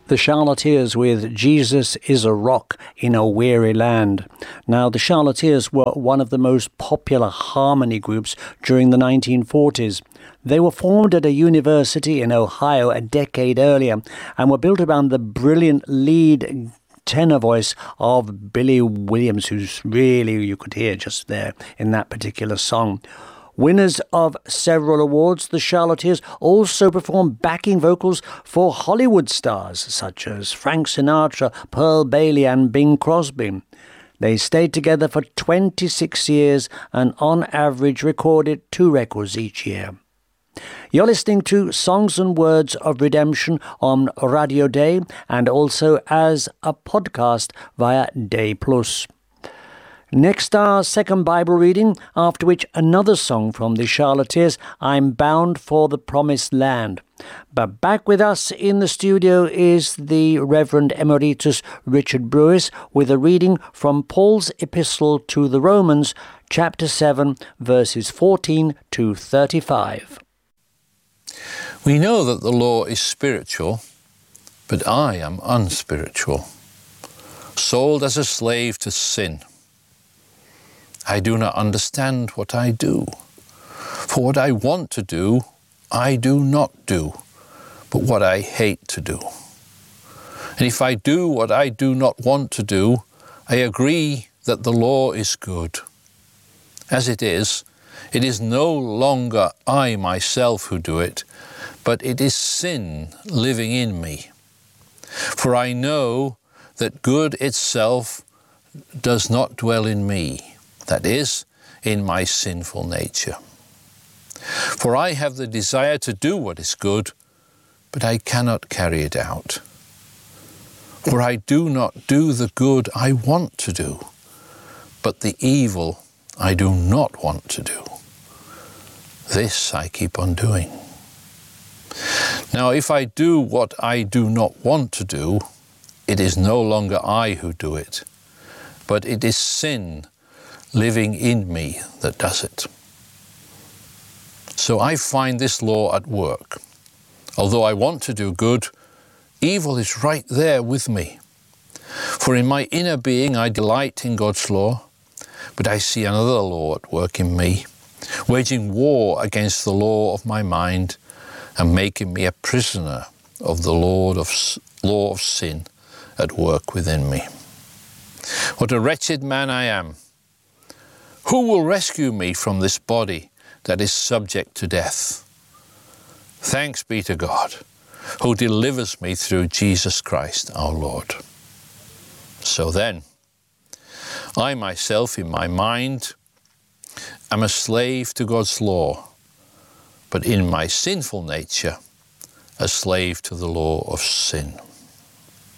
The Charlatans with Jesus is a Rock in a Weary Land. Now, the Charlatans were one of the most popular harmony groups during the 1940s. They were formed at a university in Ohio a decade earlier and were built around the brilliant lead tenor voice of Billy Williams, who's really, you could hear just there in that particular song. Winners of several awards, the Charlatans also performed backing vocals for Hollywood stars such as Frank Sinatra, Pearl Bailey and Bing Crosby. They stayed together for 26 years and on average recorded 2 records each year. You're listening to Songs and Words of Redemption on Radio Day and also as a podcast via Day Plus. Next, our second Bible reading, after which another song from the Charlatans, I'm Bound for the Promised Land. But back with us in the studio is the Reverend Emeritus Richard Brewis with a reading from Paul's Epistle to the Romans, chapter 7, verses 14 to 35. We know that the law is spiritual, but I am unspiritual, sold as a slave to sin. I do not understand what I do. For what I want to do, I do not do, but what I hate to do. And if I do what I do not want to do, I agree that the law is good. As it is no longer I myself who do it, but it is sin living in me. For I know that good itself does not dwell in me, that is, in my sinful nature. For I have the desire to do what is good, but I cannot carry it out. For I do not do the good I want to do, but the evil I do not want to do. This I keep on doing. Now, if I do what I do not want to do, it is no longer I who do it, but it is sin living in me that does it. So I find this law at work. Although I want to do good, evil is right there with me. For in my inner being I delight in God's law, but I see another law at work in me, waging war against the law of my mind and making me a prisoner of the law of sin at work within me. What a wretched man I am! Who will rescue me from this body that is subject to death? Thanks be to God, who delivers me through Jesus Christ our Lord. So then, I myself in my mind am a slave to God's law, but in my sinful nature, a slave to the law of sin.